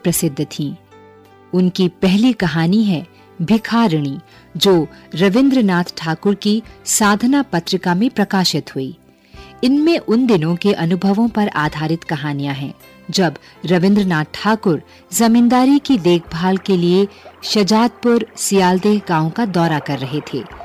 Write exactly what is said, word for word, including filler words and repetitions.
प्रसिद्ध थीं। उनकी पहली कहानी है भिखारिणी, जो रविंद्रनाथ ठाकुर की साधना पत्रिका में प्रकाशित हुई। इनमें उन दिनों के अनुभवों पर आधारित कहानियां हैं जब रविंद्रनाथ ठाकुर जमींदारी की देखभाल के लिए शजातपुर सियालदेह गांव का दौरा कर रहे थे।